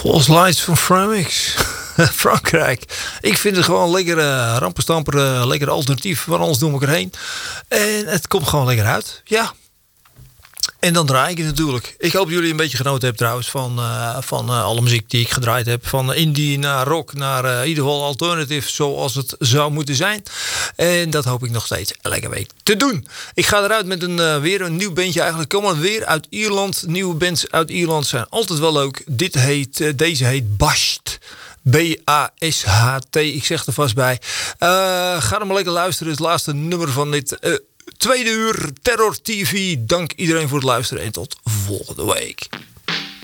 False Lights van Framix. Frankrijk. Ik vind het gewoon lekker rampenstamper, lekker alternatief. Want anders doen we erheen. En het komt gewoon lekker uit. Ja. En dan draai ik het natuurlijk. Ik hoop dat jullie een beetje genoten hebben trouwens van alle muziek die ik gedraaid heb. Van indie naar rock naar in ieder geval alternative zoals het zou moeten zijn. En dat hoop ik nog steeds elke week te doen. Ik ga eruit met weer een nieuw bandje eigenlijk. Komen weer uit Ierland. Nieuwe bands uit Ierland zijn altijd wel leuk. Deze heet Basht. B-A-S-H-T. Ik zeg er vast bij. Ga er maar lekker luisteren. Het laatste nummer van dit tweede uur Terror TV. Dank iedereen voor het luisteren en tot volgende week.